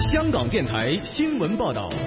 香港电台新闻报道。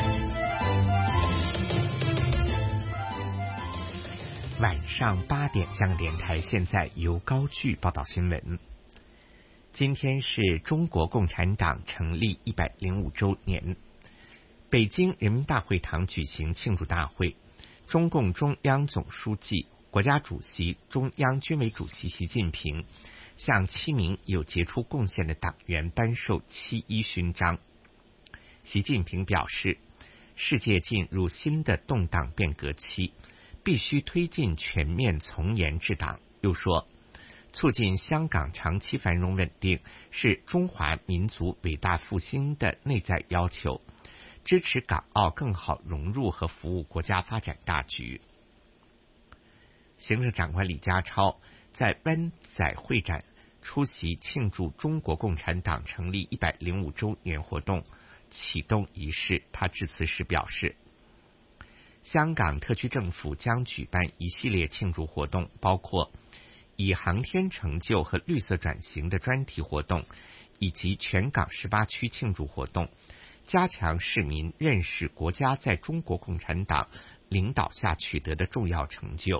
晚上8点，香港电台现在由高炬报道新闻。今天是中国共产党成立105周年，北京人民大会堂举行庆祝大会，中共中央总书记、国家主席、中央军委主席习近平向7名有杰出贡献的党员颁授7·1勋章。习近平表示，世界进入新的动荡变革期，必须推进全面从严治党。又说，促进香港长期繁荣稳定是中华民族伟大复兴的内在要求，支持港澳更好融入和服务国家发展大局。行政长官李家超在湾仔会展出席庆祝中国共产党成立105周年活动启动仪式，他致辞时表示，香港特区政府将举办一系列庆祝活动，包括以航天成就和绿色转型的专题活动，以及全港18区庆祝活动，加强市民认识国家在中国共产党领导下取得的重要成就。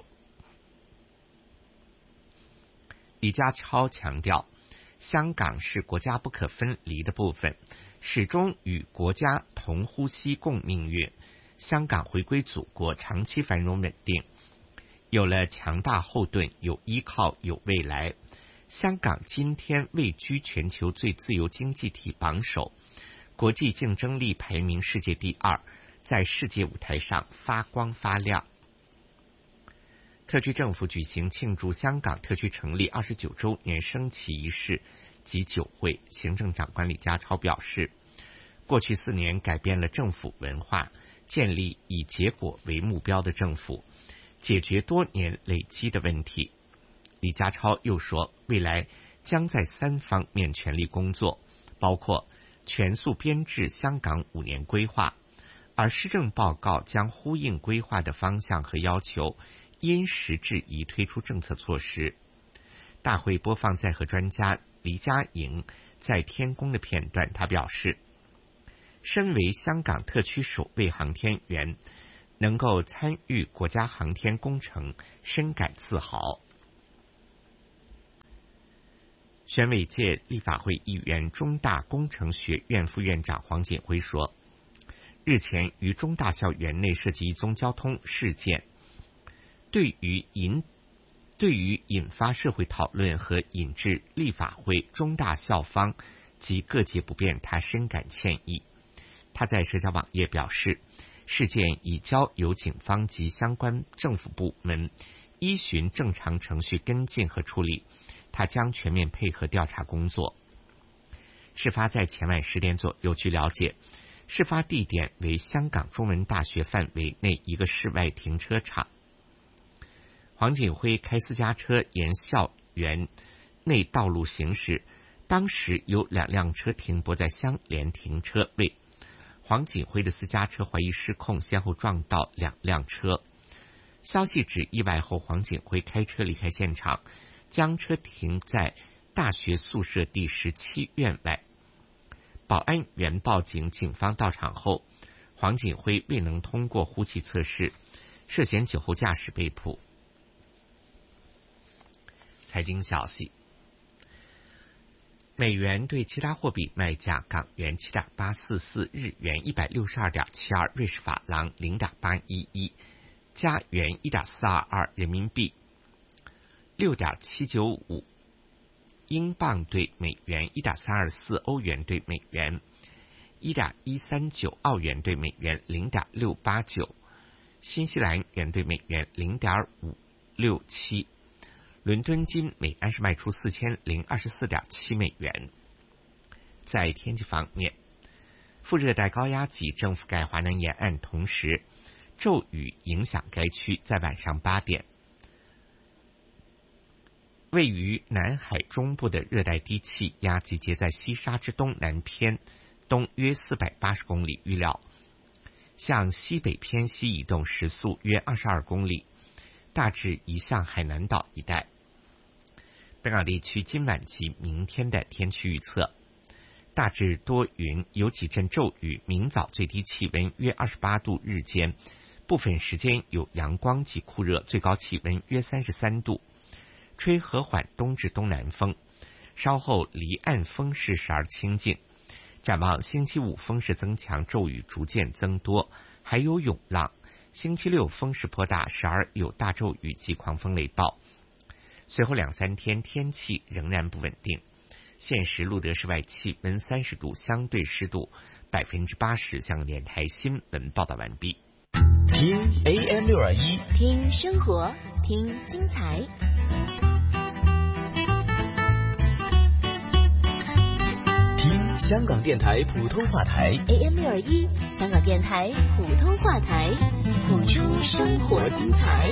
李家超强调，香港是国家不可分离的部分，始终与国家同呼吸共命运。香港回归祖国，长期繁荣稳定，有了强大后盾，有依靠，有未来。香港今天位居全球最自由经济体榜首，国际竞争力排名世界第2，在世界舞台上发光发亮。特区政府举行庆祝香港特区成立29周年升旗仪式及酒会，行政长官李家超表示，过去4年改变了政府文化，建立以结果为目标的政府，解决多年累积的问题。李家超又说，未来将在3方面全力工作，包括全速编制香港5年规划，而施政报告将呼应规划的方向和要求，因时制宜推出政策措施。大会播放在和专家黎家颖在天宫的片段，他表示，身为香港特区首位航天员，能够参与国家航天工程，深感自豪。选委界立法会议员、中大工程学院副院长黄锦辉说，日前于中大校园内涉及一宗交通事件，对于引发社会讨论和引致立法会、中大校方及各界不便，他深感歉意。他在社交网页表示，事件已交由警方及相关政府部门依循正常程序跟进和处理，他将全面配合调查工作。事发在前晚10点左右，据了解，事发地点为香港中文大学范围内一个室外停车场。黄锦辉开私家车沿校园内道路行驶，当时有2辆车停泊在相连停车位，黄锦辉的私家车怀疑失控，先后撞到2辆车。消息指，意外后黄锦辉开车离开现场，将车停在大学宿舍第17院外。保安员报警，警方到场后，黄锦辉未能通过呼气测试，涉嫌酒后驾驶被捕。财经消息，美元对其他货币卖价：港元7.844，日元162.72，瑞士法郎0.811，加元1.422，人民币6.795，英镑对美元1.324，欧元对美元1.139，澳元对美元0.689，新西兰元对美元0.567。伦敦金每安士卖出4024.7美元。在天气方面，副热带高压脊正覆盖华南沿岸，同时骤雨影响该区。在晚上8点，位于南海中部的热带低气压集结在西沙之东南偏东约480公里，预料向西北偏西移动，时速约22公里，大致移向海南岛一带。本港地区今晚及明天的天气预测： 大致多云，有几阵骤雨，明早最低气温约28度，日间部分时间有阳光及酷热，最高气温约33度，吹和缓东至东南风，稍后离岸风势时而清劲。展望星期五风势增强，骤雨逐渐增多，还有涌浪。星期六风势颇大，时而有大骤雨及狂风雷暴。随后2-3天天气仍然不稳定。现时录得室外气温30度，相对湿度80%。香港电台新闻报道完毕。 听 AM621， 听生活，听精彩。 听香港电台普通话台 AM621，香港电台普通话台，谱出生活精彩。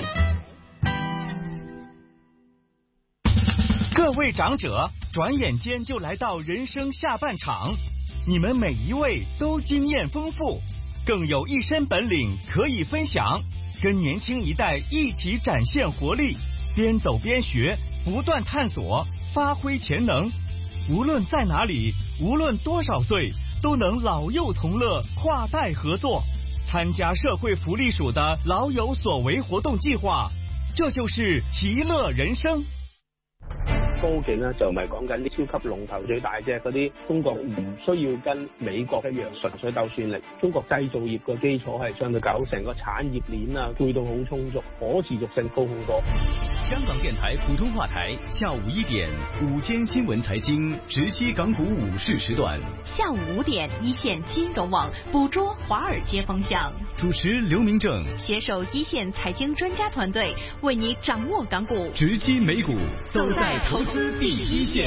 各位长者，转眼间就来到人生下半场，你们每一位都经验丰富，更有一身本领可以分享，跟年轻一代一起展现活力，边走边学，不断探索，发挥潜能。无论在哪里，无论多少岁，都能老幼同乐，跨代合作，参加社会福利署的老有所为活動計劃，這就是其樂人生。 科技呢就唔係講緊啲超級龍頭最大隻嗰啲，中國唔需要跟美國一樣純粹鬥算力。中國製造業個基礎係相對夠，成個產業鏈啊配套好充足，可持續性高好多。 香港電台普通話台下午1點午間新聞財經直擊港股午市時段， 下午5點一線金融網捕捉華爾街風向， 主持劉明正， 攜手一線財經專家團隊，為你掌握港股， 直擊美股， 走在投資第一線。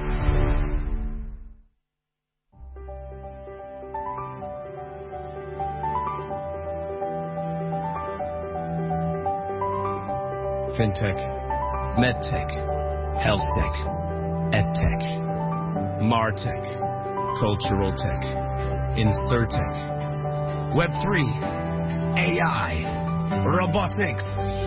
FinTech, MedTech, HealthTech, EdTech, MarTech, Cultural Tech, InsurTech, Web3, AI, Robotics,